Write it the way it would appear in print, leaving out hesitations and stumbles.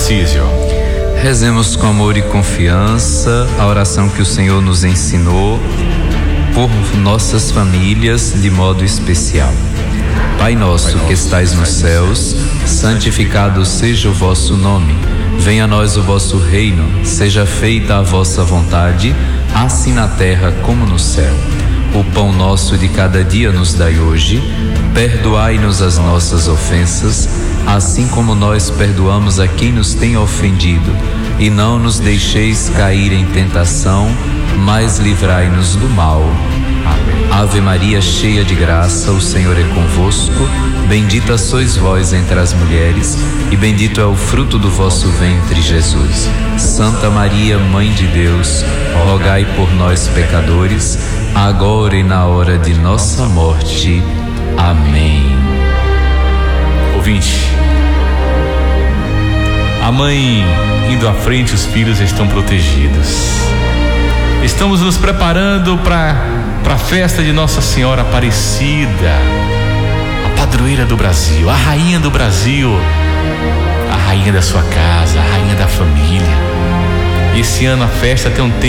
Tarcísio. Rezemos com amor e confiança a oração que o Senhor nos ensinou por nossas famílias de modo especial. Pai nosso que estais nos céus, santificado seja o vosso nome. Venha a nós o vosso reino, seja feita a vossa vontade, assim na terra como no céu. O pão nosso de cada dia nos dai hoje, perdoai-nos as nossas ofensas, assim como nós perdoamos a quem nos tem ofendido, e não nos deixeis cair em tentação, mas livrai-nos do mal. Amém. Ave Maria, cheia de graça, o Senhor é convosco, bendita sois vós entre as mulheres, e bendito é o fruto do vosso ventre, Jesus. Santa Maria, Mãe de Deus, rogai por nós, pecadores, agora e na hora de nossa morte. Amém. Ouvinte, a mãe indo à frente, os filhos estão protegidos. Estamos nos preparando para a festa de Nossa Senhora Aparecida, a padroeira do Brasil, a rainha do Brasil, a rainha da sua casa, a rainha da família. Esse ano a festa tem um tema